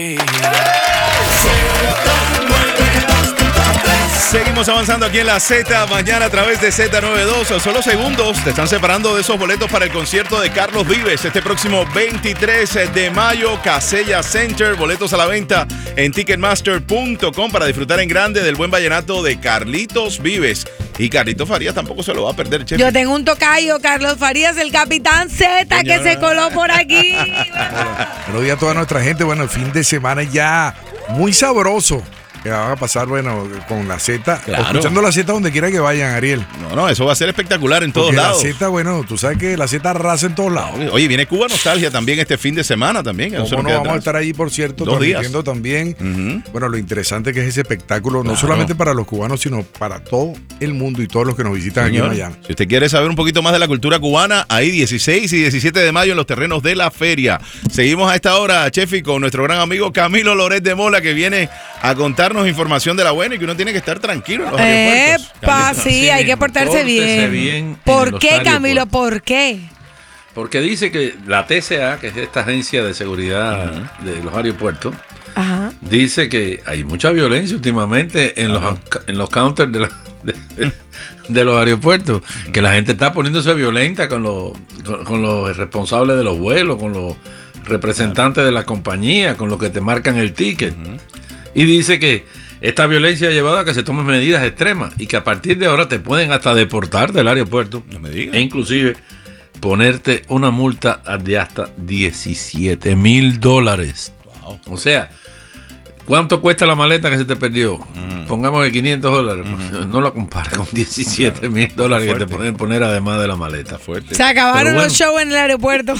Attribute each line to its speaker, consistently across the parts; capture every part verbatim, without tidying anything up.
Speaker 1: Seguimos avanzando aquí en la Z mañana a través de Z noventa y dos. Solo segundos te están separando de esos boletos para el concierto de Carlos Vives este próximo veintitrés de mayo, Casella Center. Boletos a la venta en ticketmaster punto com para disfrutar en grande del buen vallenato de Carlitos Vives. Y Carlitos Farías tampoco se lo va a perder, chef.
Speaker 2: Yo tengo un tocayo, Carlos Farías, el Capitán Z, Señora. Que se coló por aquí.
Speaker 3: Buenos días a toda nuestra gente. Bueno, el fin de semana ya muy sabroso que van a pasar, bueno, con la Z, claro. Escuchando la Z donde quiera que vayan, Ariel.
Speaker 1: No, no, eso va a ser espectacular en todos
Speaker 3: Porque
Speaker 1: lados.
Speaker 3: La Z, bueno, tú sabes que la Z arrasa en todos lados.
Speaker 1: Oye, viene Cuba Nostalgia también este fin de semana también.
Speaker 3: ¿Cómo no? Vamos atrás. a estar ahí, por cierto,
Speaker 1: Dos
Speaker 3: transmitiendo
Speaker 1: días.
Speaker 3: también. Uh-huh. Bueno, lo interesante que es ese espectáculo,
Speaker 1: claro.
Speaker 3: No solamente para los cubanos, sino para todo el mundo y todos los que nos visitan. Señor, aquí en Miami.
Speaker 1: Si usted quiere saber un poquito más de la cultura cubana, ahí dieciséis y diecisiete de mayo en los terrenos de la feria. Seguimos a esta hora, Chefi, con nuestro gran amigo Camilo Loret de Mola, que viene a contarnos información de la buena y que uno tiene que estar tranquilo en los aeropuertos.
Speaker 2: Epa, sí, hay que portarse bien.
Speaker 4: bien
Speaker 2: ¿Por qué, Camilo? ¿Por qué?
Speaker 4: Porque dice que la T C A, que es esta agencia de seguridad uh-huh. de los aeropuertos,
Speaker 2: Ajá.
Speaker 4: dice que hay mucha violencia últimamente en los, en los counters de, la, de, de los aeropuertos, que la gente está poniéndose violenta con los, con, con los responsables de los vuelos, con los representantes de la compañía, con los que te marcan el ticket. Uh-huh. Y dice que esta violencia ha llevado a que se tomen medidas extremas y que a partir de ahora te pueden hasta deportar del aeropuerto.
Speaker 1: No me digas.
Speaker 4: E inclusive ponerte una multa de hasta diecisiete mil dólares.
Speaker 1: Wow.
Speaker 4: O sea, ¿cuánto cuesta la maleta que se te perdió? Mm. Pongamos que quinientos dólares. Uh-huh. No la compares con diecisiete mil dólares que te pueden poner además de la maleta.
Speaker 1: Fuerte.
Speaker 2: Se acabaron
Speaker 4: bueno,
Speaker 2: los shows en el aeropuerto.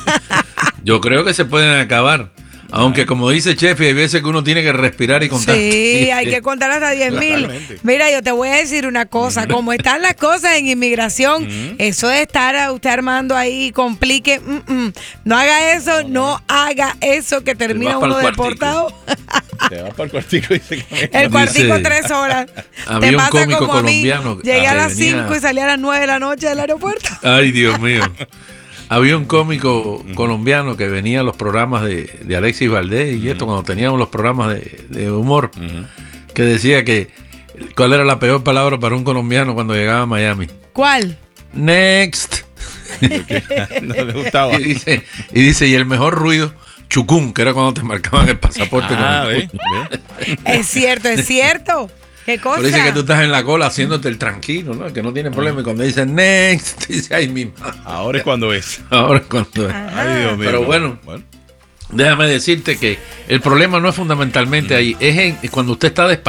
Speaker 4: Yo creo que se pueden acabar. Aunque como dice Chefi, hay veces que uno tiene que respirar y contar.
Speaker 2: Sí, hay que contar hasta diez mil. Mira, yo te voy a decir una cosa. Como están las cosas en inmigración, uh-huh. eso de estar usted armando ahí, complique, mm-mm. no haga eso, no, no haga eso, que termina uno deportado.
Speaker 1: Te vas para el cuartico. Dice que
Speaker 2: el cuartico tres horas.
Speaker 4: Había
Speaker 2: te
Speaker 4: un
Speaker 2: pasa
Speaker 4: cómico
Speaker 2: como
Speaker 4: colombiano.
Speaker 2: A mí. Llegué a las
Speaker 4: venía...
Speaker 2: cinco y salí a las nueve de la noche del aeropuerto.
Speaker 4: Ay, Dios mío. Había un cómico uh-huh. colombiano que venía a los programas de, de Alexis Valdés y esto, uh-huh. cuando teníamos los programas de, de humor, uh-huh. que decía que ¿cuál era la peor palabra para un colombiano cuando llegaba a Miami?
Speaker 2: ¿Cuál?
Speaker 4: Next.
Speaker 1: No le gustaba.
Speaker 4: Y dice, y dice, y el mejor ruido, chucún, que era cuando te marcaban el pasaporte.
Speaker 1: Ah, ¿ve?
Speaker 2: ¿Ve? Es cierto, es cierto. ¿Qué cosa?
Speaker 4: Pero dice que tú estás en la cola haciéndote el tranquilo, ¿no? Que no tiene problema. Y cuando dicen next, dice, ay, mi madre.
Speaker 1: Ahora es cuando es.
Speaker 4: Ahora es cuando es.
Speaker 1: Ay, Dios mío.
Speaker 4: Pero bueno, bueno, déjame decirte que el problema no es fundamentalmente ahí. Es en, cuando usted está despachando.